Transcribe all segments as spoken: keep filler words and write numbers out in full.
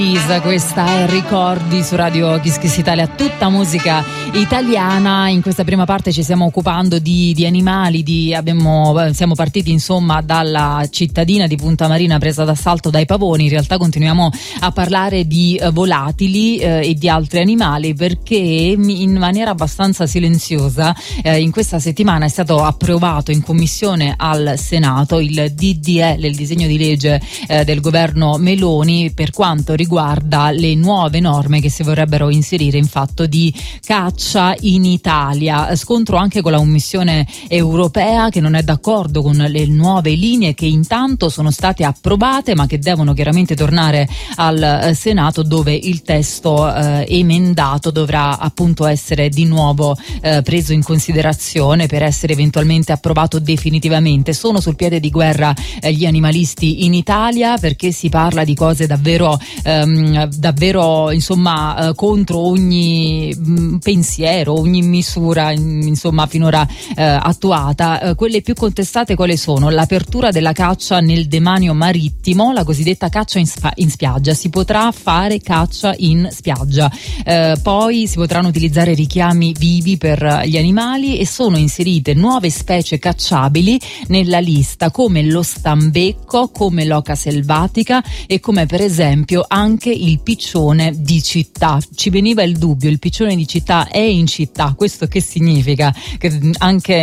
Questa è Ricordi su Radio Kiss Kiss Italia, tutta musica italiana. In questa prima parte ci stiamo occupando di, di animali, di, abbiamo, siamo partiti insomma dalla cittadina di Punta Marina presa d'assalto dai pavoni. In realtà continuiamo a parlare di eh, volatili eh, e di altri animali, perché in maniera abbastanza silenziosa eh, in questa settimana è stato approvato in commissione al Senato il D D L, il disegno di legge eh, del governo Meloni, per quanto riguarda riguarda le nuove norme che si vorrebbero inserire in fatto di caccia in Italia. Scontro anche con la Commissione europea, che non è d'accordo con le nuove linee che intanto sono state approvate ma che devono chiaramente tornare al Senato, dove il testo eh, emendato dovrà appunto essere di nuovo eh, preso in considerazione per essere eventualmente approvato definitivamente. Sono sul piede di guerra eh, gli animalisti in Italia, perché si parla di cose davvero eh, davvero insomma eh, contro ogni mh, pensiero, ogni misura insomma finora eh, attuata. Eh, quelle più contestate quali sono? L'apertura della caccia nel demanio marittimo, la cosiddetta caccia in, spa- in spiaggia. Si potrà fare caccia in spiaggia, eh, poi si potranno utilizzare richiami vivi per gli animali e sono inserite nuove specie cacciabili nella lista, come lo stambecco, come l'oca selvatica e come per esempio anche anche il piccione di città. Ci veniva il dubbio, il piccione di città è in città, questo che significa? Che anche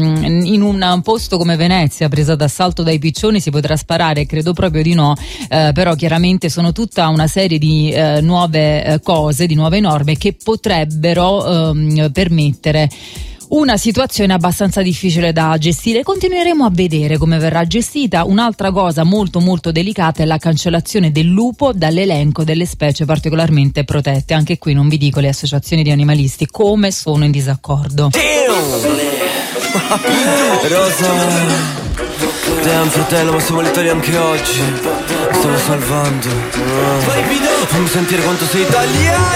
in un posto come Venezia, presa d'assalto dai piccioni, si potrà sparare? Credo proprio di no, eh, però chiaramente sono tutta una serie di eh, nuove eh, cose, di nuove norme che potrebbero eh, permettere una situazione abbastanza difficile da gestire. Continueremo a vedere come verrà gestita. Un'altra cosa molto molto delicata è la cancellazione del lupo dall'elenco delle specie particolarmente protette. Anche qui non vi dico le associazioni di animalisti come sono in disaccordo. Rosa, damn fratello, ma siamo letali anche oggi. Mi stavo salvando. Fammi sentire quanto sei italiano.